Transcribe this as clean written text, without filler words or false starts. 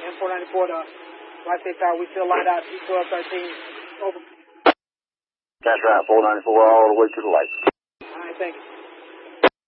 M494 to right safe tower. We still lined out D1213. Over. That's right, 494 all the way to the light. All right, thank you.